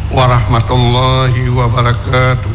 warahmatullahi wabarakatuh.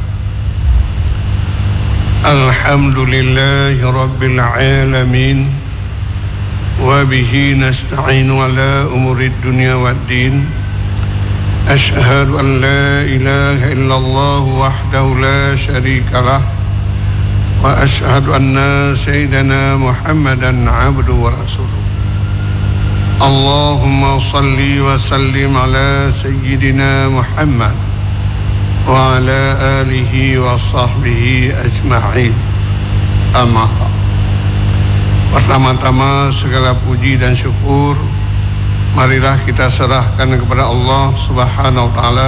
Alhamdulillahi rabbil alamin, wa bihi nasta'inu ala umurid dunya waddin. Ashhadu an la ilaha illallah wahdahu la syarikalah, wa ashhadu anna sayyidana Muhammadan abduhu wa rasuluh. Allahumma salli wa sallim ala sayyidina Muhammad wa ala alihi wa sahbihi ajma'in. Amma ba'd. Pertama-tama segala puji dan syukur marilah kita serahkan kepada Allah Subhanahu wa taala.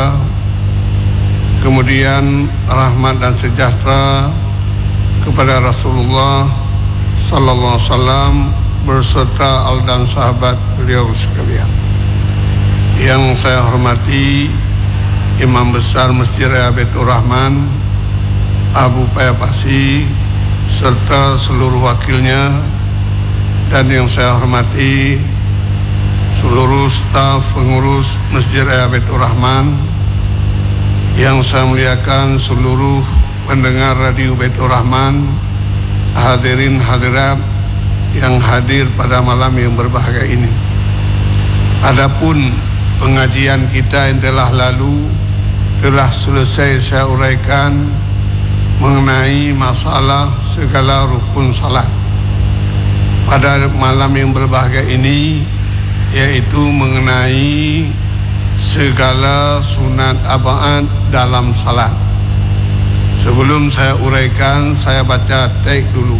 Kemudian rahmat dan sejahtera kepada Rasulullah sallallahu alaihi wasallam berserta al dan sahabat beliau sekalian. Yang saya hormati Imam Besar Masjid Raya Baitur Rahman Abu Payapasi serta seluruh wakilnya, dan yang saya hormati seluruh staf pengurus Masjid Raya Baitur Rahman, yang saya muliakan seluruh pendengar Radio Baitur Rahman, hadirin hadirat yang hadir pada malam yang berbahagia ini. Adapun pengajian kita yang telah lalu telah selesai saya uraikan mengenai masalah segala rukun salat. Pada malam yang berbahagia ini yaitu mengenai segala sunat aba'ad dalam salat. Sebelum saya uraikan, saya baca teks dulu.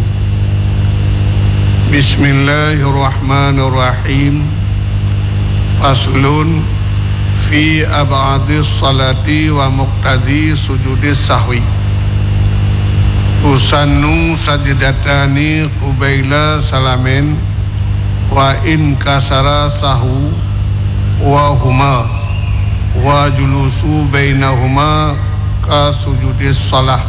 Bismillahirrahmanirrahim. Faslun fi ab'adis salati wa muqtadi sujudis sahwi. Usannu sajidatani qubaila salamin wa in kasara sahu wa huma wa julusu bainahuma ka sujudis salah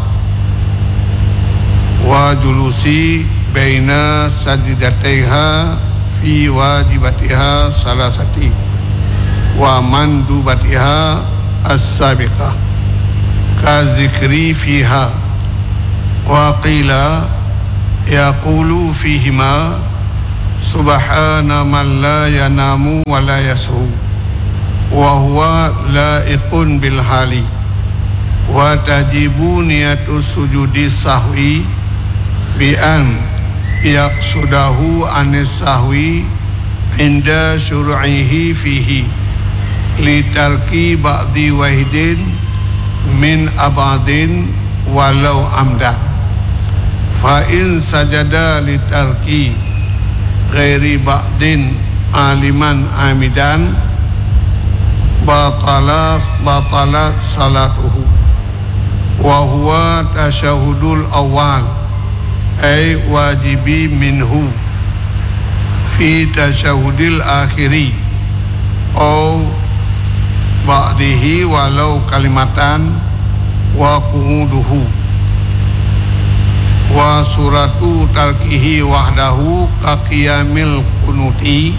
wa julusi baina sajidataiha fi wajibatiha salasati wa mandubatiha as-sabiqah ka zikri fiha wa qila yaqulu fihima subhana man la yanamu wa la yasu wa huwa laiqun bil hali wa tajibu niyatus sujudi sahwi bi an yaqsudahu anis sahwi inda syur'ihi fihi li tarki ba'di wahidin min abadin walau amda fa in sajada li tarki ghairi ba'din aliman amidan batalat salatuhu wa huwa tasyahudul awal ay wajibi minhu fi tasyahudil akhiri au ba'dihi walau kalimatan wa qu'uduhu wa suratu tarkihi wahdahu ka qiyamil kunuti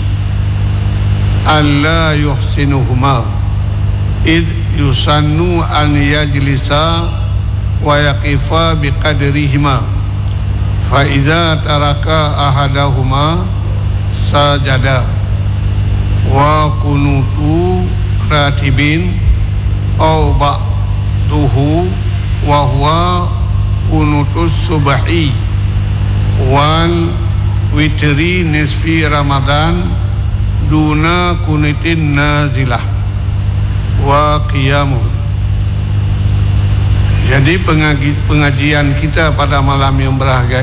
alla yuhsinuhuma id yusannu an yajlisa wa yaqifa biqadrihima fa idza taraka ahadahuma sajada wa kunutu ratibin aw ba'duhu wa huwa kunutus subhi wal witri nisfi Ramadan duna kunitin nazilah wa qiyamuh. Jadi pengajian kita pada malam yang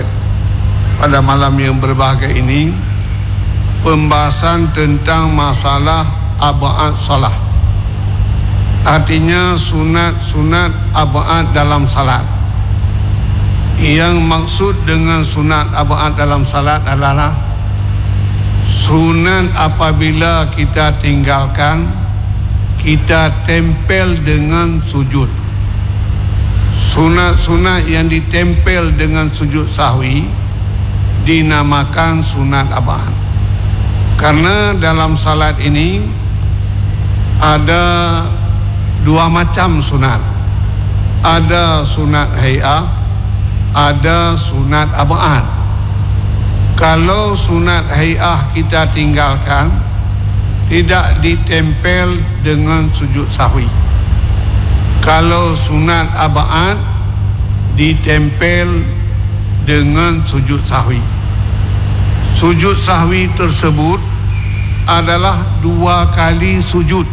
berbahagia ini pembahasan tentang masalah ab'ad salah. Artinya sunat ab'ad dalam salat. Yang maksud dengan sunat ab'ad dalam salat adalah sunat apabila kita tinggalkan, kita tempel dengan sujud. Sunat-sunat yang ditempel dengan sujud sahwi dinamakan sunat ab'ad. Karena dalam salat ini ada dua macam sunat. Ada sunat hay'ah, ada sunat ab'ad. Kalau sunat hay'ah kita tinggalkan, tidak ditempel dengan sujud sahwi. Kalau sunat ab'ad ditempel dengan sujud sahwi. Sujud sahwi tersebut adalah 2 kali sujud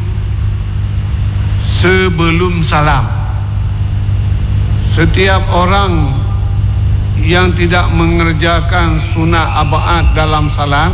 sebelum salam. Setiap orang yang tidak mengerjakan sunat ab'ad dalam salat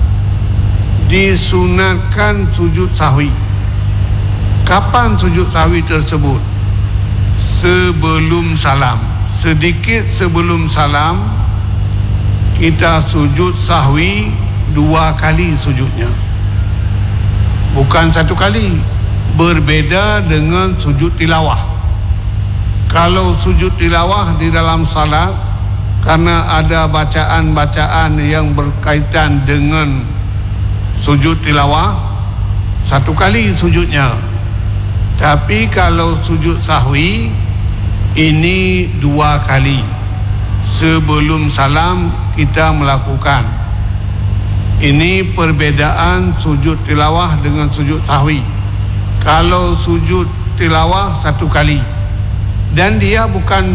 disunatkan sujud sahwi. Kapan sujud sahwi tersebut? Sebelum salam. Sedikit sebelum salam kita sujud sahwi 2 kali sujudnya, bukan 1 kali. Berbeda dengan sujud tilawah. Kalau sujud tilawah di dalam salat, karena ada bacaan-bacaan yang berkaitan dengan sujud tilawah, 1 kali sujudnya. Tapi kalau sujud sahwi ini 2 kali. Sebelum salam kita melakukan. Ini perbedaan sujud tilawah dengan sujud sahwi. Kalau sujud tilawah 1 kali, dan dia bukan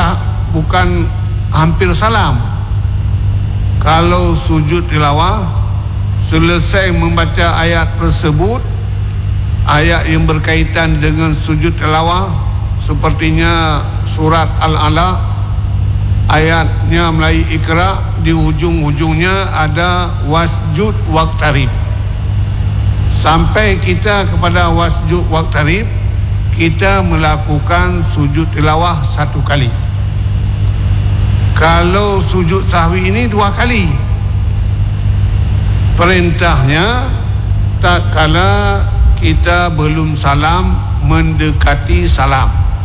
hampir salam. Kalau sujud tilawah, selesai membaca ayat tersebut, ayat yang berkaitan dengan sujud tilawah, sepertinya surat Al-Alaq, ayatnya mulai Iqra, di hujung-hujungnya ada wasjud waqtarib. Sampai kita kepada wasjud waqtarib, kita melakukan sujud tilawah 1 kali. Kalau sujud sahwi ini 2 kali. Perintahnya tak kala kita belum salam, mendekati salam.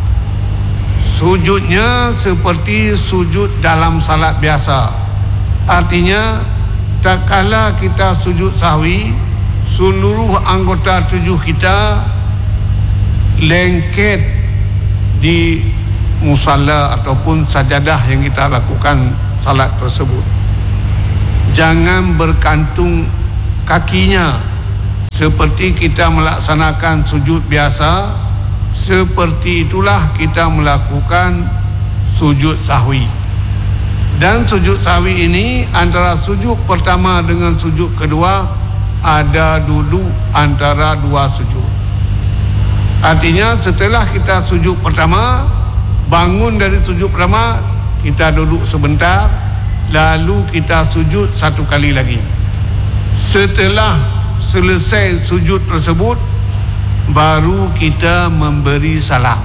Sujudnya seperti sujud dalam salat biasa. Artinya tak kala kita sujud sahwi, seluruh anggota tubuh kita lengket di musalla ataupun sajadah yang kita lakukan salat tersebut. Jangan berkantung kakinya seperti kita melaksanakan sujud biasa. Seperti itulah kita melakukan sujud sahwi. Dan sujud sahwi ini antara sujud pertama dengan sujud kedua ada duduk antara 2 sujud. Artinya setelah kita sujud pertama, bangun dari sujud pertama, kita duduk sebentar, lalu kita sujud 1 kali lagi. Setelah selesai sujud tersebut, baru kita memberi salam.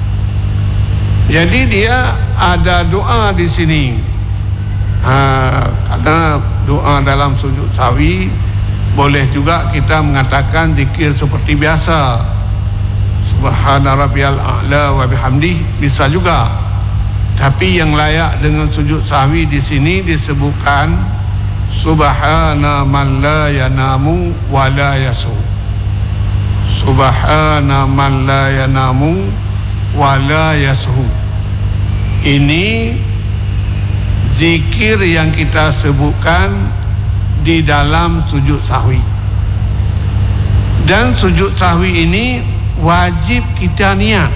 Jadi dia ada doa di sini. Karena doa dalam sujud sahwi, boleh juga kita mengatakan zikir seperti biasa, subhana rabbiyal a'la wa bihamdih, bisa juga. Tapi yang layak dengan sujud sahwi di sini disebutkan subhana man la yanamu wa la yasu. Subhana man la yanamu wa la yasu. Ini zikir yang kita sebutkan di dalam sujud sahwi. Dan sujud sahwi ini wajib kita niat.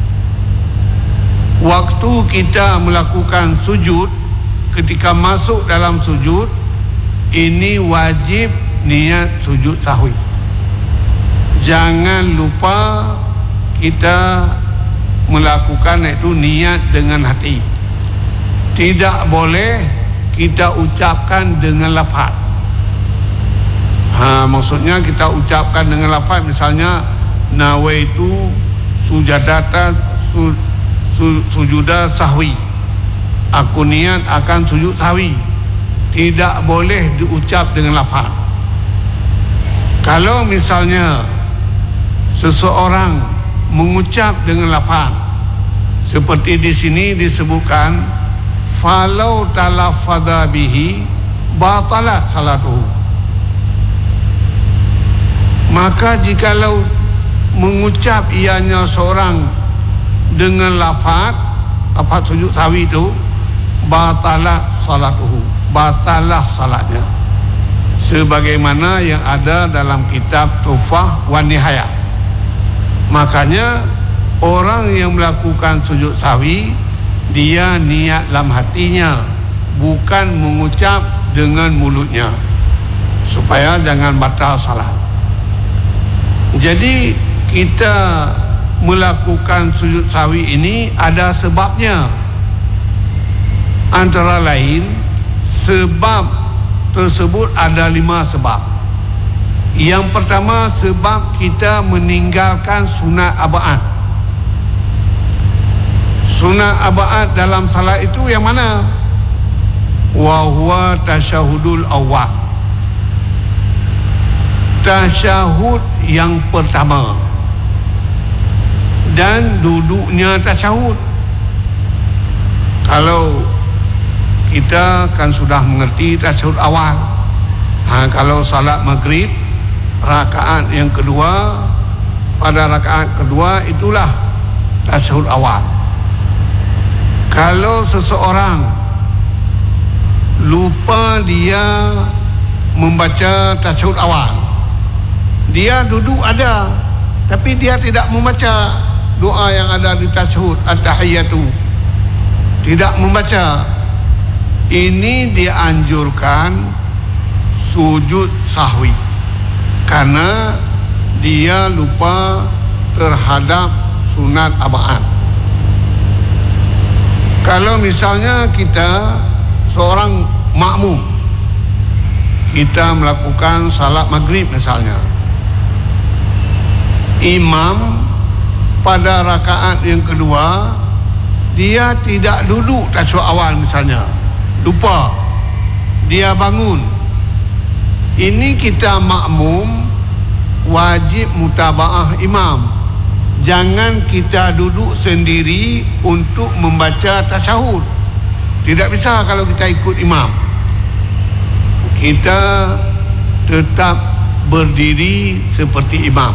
Waktu kita melakukan sujud, ketika masuk dalam sujud, ini wajib niat sujud sahwi. Jangan lupa kita melakukan itu niat dengan hati. Tidak boleh kita ucapkan dengan lafaz. Maksudnya kita ucapkan dengan lafaz, misalnya nawaitu sujudata sujuda sahwi, aku niat akan sujud sahwi. Tidak boleh diucap dengan lafaz. Kalau misalnya seseorang mengucap dengan lafaz, seperti di sini disebutkan falau talafadha bihi batalat salatuhu, maka jikalau mengucap ianya seorang dengan lafaz sujud sahwi itu, batalah salatuhu, batalah salatnya, sebagaimana yang ada dalam kitab Tuhfah wan Nihayah. Makanya orang yang melakukan sujud sahwi, dia niat dalam hatinya, bukan mengucap dengan mulutnya, supaya jangan batal salat. Jadi kita melakukan sujud sahwi ini ada sebabnya. Antara lain, sebab tersebut ada 5 sebab. Yang pertama, sebab kita meninggalkan sunat abaat. Sunat abaat dalam salat itu yang mana? Wa huwa tasyahudul awal, tasyahud yang pertama, dan duduknya tasyahud. Kalau kita kan sudah mengerti tasyahud awal, kalau salat maghrib rakaat yang kedua, pada rakaat kedua itulah tasyahud awal. Kalau seseorang lupa dia membaca tasyahud awal, dia duduk ada tapi dia tidak membaca doa yang ada di tasyahud at-tahiyyatu, tidak membaca, ini dianjurkan sujud sahwi karena dia lupa terhadap sunat abaat. Kalau misalnya kita seorang makmum, kita melakukan salat maghrib misalnya, imam pada rakaat yang kedua dia tidak duduk tasyahud awal misalnya, lupa, dia bangun, ini kita makmum wajib mutabaah imam. Jangan kita duduk sendiri untuk membaca tasyahud. Tidak bisa kalau kita ikut imam. Kita tetap berdiri seperti imam,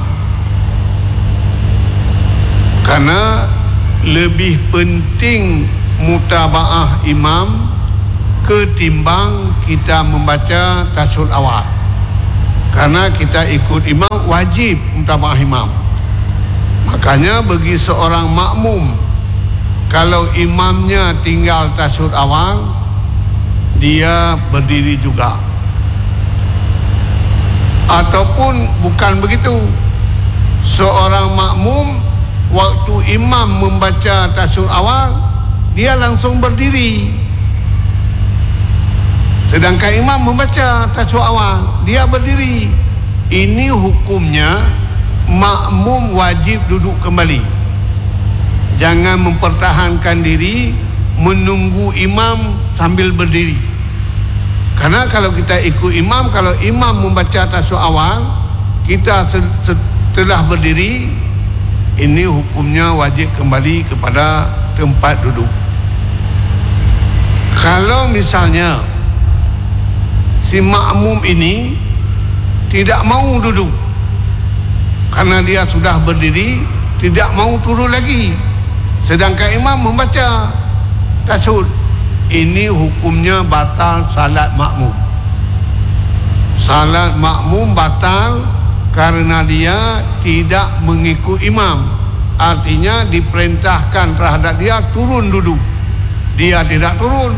karena lebih penting mutabaah imam ketimbang kita membaca tasyahud awal. Karena kita ikut imam, wajib mutabaah imam. Makanya bagi seorang makmum, kalau imamnya tinggal tasyahud awal, dia berdiri juga. Ataupun bukan begitu, seorang makmum waktu imam membaca tasyahud awal, dia langsung berdiri. Sedangkan imam membaca tasyahud awal, dia berdiri. Ini hukumnya makmum wajib duduk kembali. Jangan mempertahankan diri menunggu imam sambil berdiri. Karena kalau kita ikut imam, kalau imam membaca tasyahud awal, kita setelah berdiri, ini hukumnya wajib kembali kepada tempat duduk. Kalau misalnya si makmum ini tidak mau duduk karena dia sudah berdiri, tidak mau turun lagi, sedangkan imam membaca tasyahud, ini hukumnya batal salat makmum. Salat makmum batal karena dia tidak mengikut imam. Artinya diperintahkan terhadap dia turun duduk, dia tidak turun.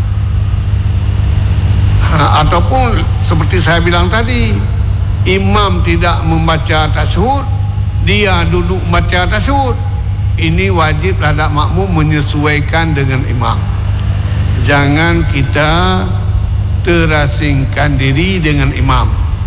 Ataupun seperti saya bilang tadi, imam tidak membaca tasyahud, dia duduk membaca tasyahud, ini wajib terhadap makmum menyesuaikan dengan imam. Jangan kita terasingkan diri dengan imam.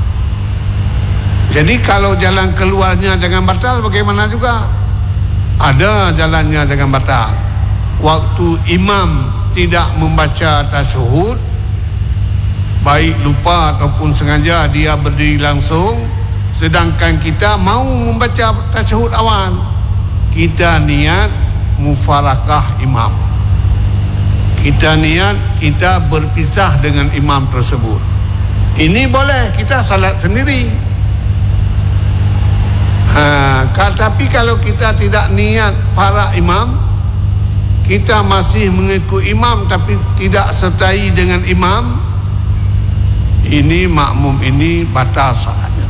Jadi kalau jalan keluarnya jangan batal, bagaimana juga? Ada jalannya jangan batal. Waktu imam tidak membaca tasyahud, baik lupa ataupun sengaja, dia berdiri langsung, sedangkan kita mau membaca tasyahud awal, kita niat mufarakah imam, kita niat kita berpisah dengan imam tersebut. Ini boleh, kita salat sendiri. Tapi kalau kita tidak niat para imam, kita masih mengikut imam tapi tidak sertai dengan imam, ini makmum ini batal salatnya.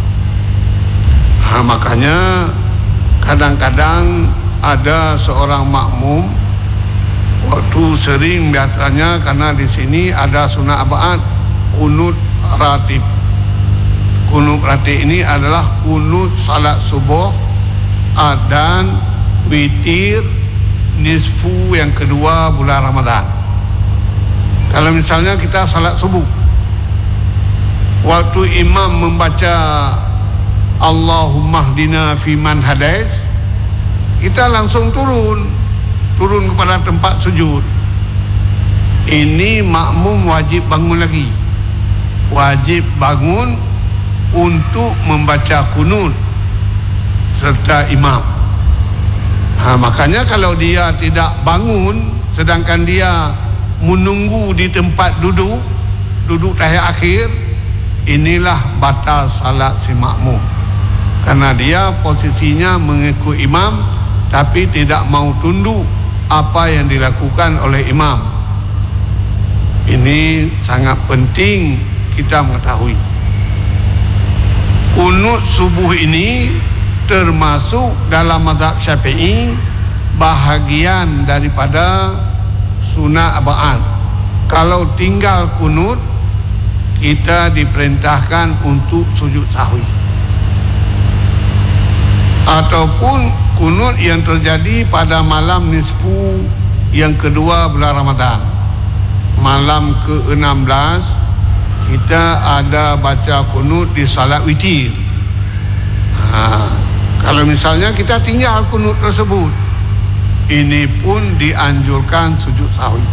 Makanya kadang-kadang ada seorang makmum waktu sering, biasanya karena di sini ada sunat abad, kunut ratib. Kunut ratib ini adalah kunut salat subuh dan witir nisfu yang kedua bulan Ramadan. Kalau misalnya kita salat subuh, waktu imam membaca Allahumma hdina fiman hadais, kita langsung turun kepada tempat sujud. Ini makmum wajib bangun lagi, wajib bangun untuk membaca kunut serta imam. Makanya kalau dia tidak bangun sedangkan dia menunggu di tempat duduk tahiyat akhir, inilah batal salat si makmum, karena dia posisinya mengikut imam tapi tidak mau tunduk apa yang dilakukan oleh imam. Ini sangat penting kita mengetahui. Kunut subuh ini termasuk dalam mazhab Syafi'i bahagian daripada sunat abad. Kalau tinggal kunut, kita diperintahkan untuk sujud sahwi. Ataupun kunut yang terjadi pada malam nisfu yang kedua bulan Ramadan, malam ke-16, kita ada baca kunut di salat witir. Kalau misalnya kita tinggal kunut tersebut, ini pun dianjurkan sujud sahwi.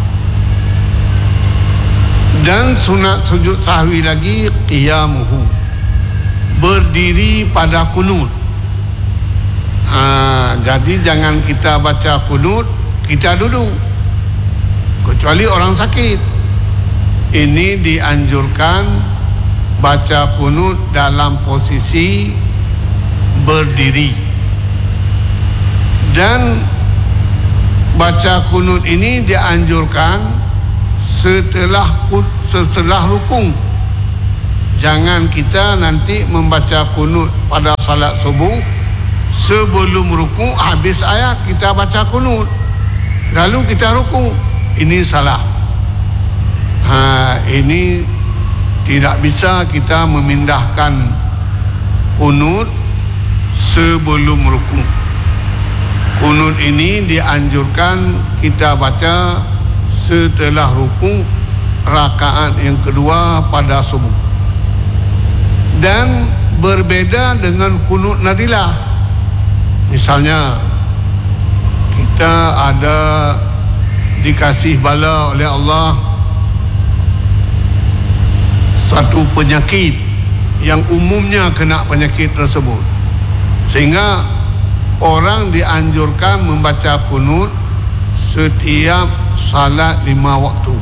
Dan sunat sujud sahwi lagi qiyamuhu, berdiri pada kunut. Jadi jangan kita baca kunut kita duduk, kecuali orang sakit. Ini dianjurkan baca kunut dalam posisi berdiri. Dan baca kunut ini dianjurkan setelah rukun. Jangan kita nanti membaca kunut pada salat subuh, sebelum rukun habis ayat kita baca kunut lalu kita rukun. Ini salah. Ini tidak bisa kita memindahkan kunut sebelum rukun. Kunut ini dianjurkan kita baca setelah rukun rakaat yang kedua pada subuh. Dan berbeda dengan kunut nazilah. Misalnya kita ada dikasih bala oleh Allah satu penyakit yang umumnya kena penyakit tersebut, sehingga orang dianjurkan membaca kunut setiap salat 5 waktu.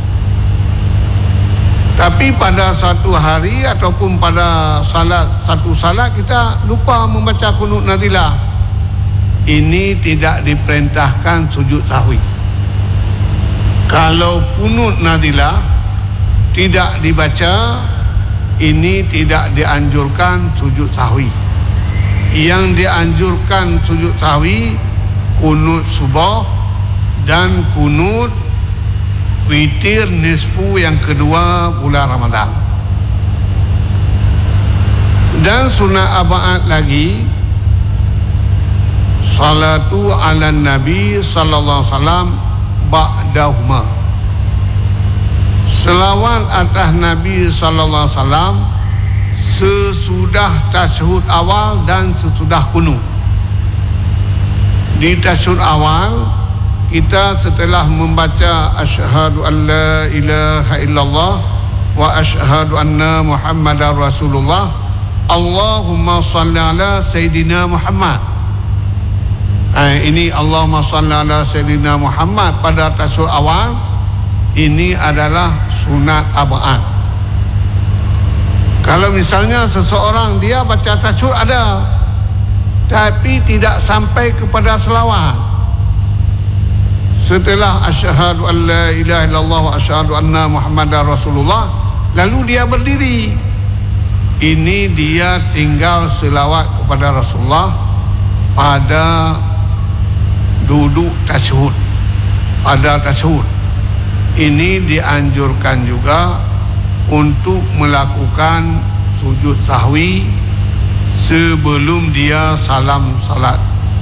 Tapi pada satu hari ataupun pada satu salat kita lupa membaca kunut nazilah, ini tidak diperintahkan sujud sahwi. Kalau kunut nazilah tidak dibaca, ini tidak dianjurkan sujud sahwi. Yang dianjurkan sujud sahwi kunut subuh dan kunut witir nisfu yang kedua bulan Ramadan. Dan sunat abad lagi salatu ala nabi sallallahu alaihi wasallam ba'dahuma, selawat atas Nabi sallallahu alaihi wasallam sesudah tasyahud awal dan sesudah kunut. Di tasyahud awal kita setelah membaca asyhadu an la ilaha illallah wa asyhadu anna muhammadar rasulullah, Allahumma salli ala sayyidina Muhammad. Ini Allahumma salli ala sayyidina Muhammad pada tasyahud awal, ini adalah sunat abad. Kalau misalnya seseorang dia baca tasyahud ada, tapi tidak sampai kepada selawat. Setelah asyhadu an la ilaha illallah wa asyhadu anna muhammadar rasulullah, lalu dia berdiri. Ini dia tinggal selawat kepada Rasulullah pada duduk tasyahud. Pada tasyahud ini dianjurkan juga untuk melakukan sujud sahwi sebelum dia salam salat.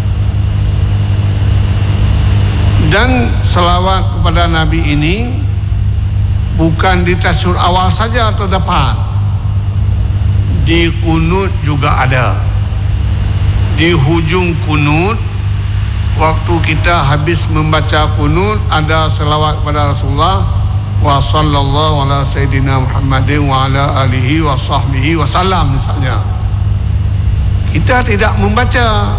Dan selawat kepada Nabi ini bukan di tasyahud awal saja atau depan, di kunut juga ada. Di hujung kunut, waktu kita habis membaca kunut, ada selawat kepada Rasulullah wa sallallahu ala sayyidina Muhammadin wa ala alihi wa sahbihi wa sallam misalnya. Kita tidak membaca,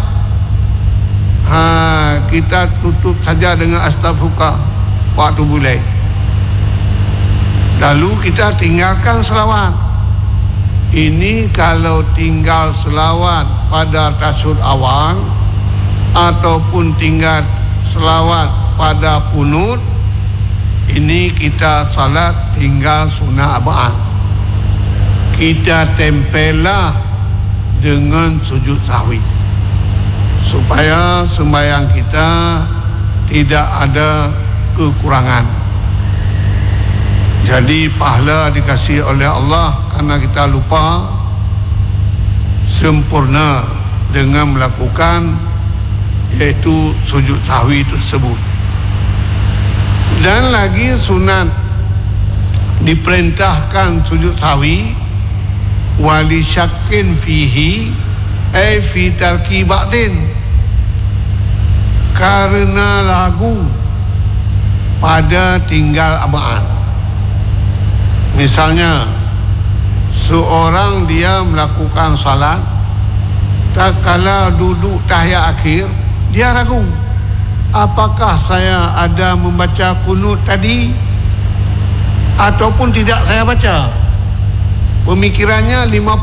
kita tutup saja dengan astaghfirullah waktu boleh, lalu kita tinggalkan selawat. Ini kalau tinggal selawat pada tasyahud awal ataupun tinggal selawat pada kunut, ini kita salat tinggal sunnah abad. Kita tempellah dengan sujud sahwi supaya sembahyang kita tidak ada kekurangan. Jadi pahala dikasih oleh Allah karena kita lupa sempurna dengan melakukan iaitu sujud sahwi tersebut. Dan lagi sunat diperintahkan sujud sahwi wali syakin fihi ay fi tarki ba'din, karena ragu pada tinggal abad. Misalnya seorang dia melakukan salat, tak kala duduk tahiyat akhir dia ragu, apakah saya ada membaca kunut tadi ataupun tidak saya baca. Pemikirannya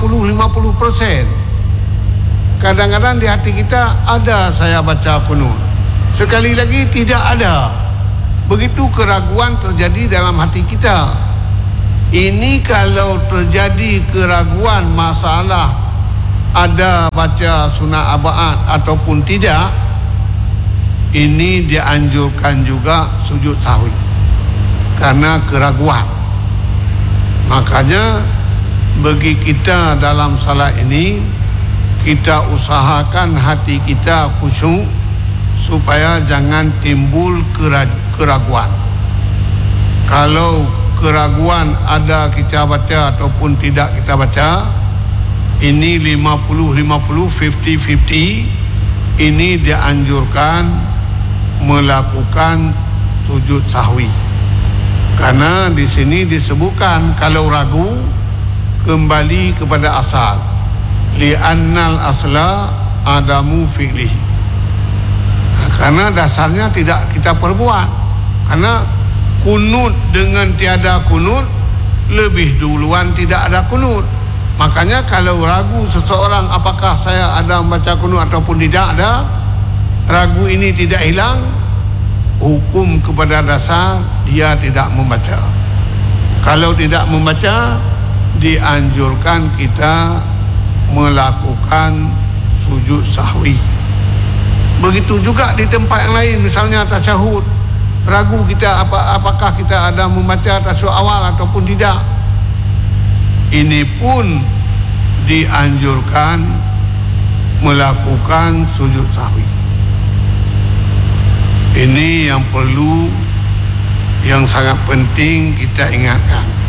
50-50%. Kadang-kadang di hati kita ada saya baca kunut, sekali lagi tidak ada. Begitu keraguan terjadi dalam hati kita. Ini kalau terjadi keraguan masalah ada baca sunat abad ataupun tidak, ini dianjurkan juga sujud sahwi karena keraguan. Makanya bagi kita dalam salat ini, kita usahakan hati kita khusyuk supaya jangan timbul keraguan. Kalau keraguan ada kita baca ataupun tidak kita baca, ini 50-50, 50-50, ini dianjurkan melakukan sujud sahwi. Karena di sini disebutkan kalau ragu kembali kepada asal, li'annal asla adamu fi'lihi. Karena dasarnya tidak kita perbuat. Karena kunut dengan tiada kunut lebih duluan tidak ada kunut. Makanya kalau ragu seseorang apakah saya ada membaca kunut ataupun tidak ada, ragu ini tidak hilang, hukum kepada dasar dia tidak membaca. Kalau tidak membaca, dianjurkan kita melakukan sujud sahwi. Begitu juga di tempat yang lain, misalnya tasyahud, ragu kita apakah kita ada membaca tasyahud awal ataupun tidak, ini pun dianjurkan melakukan sujud sahwi. Ini yang perlu, yang sangat penting kita ingatkan.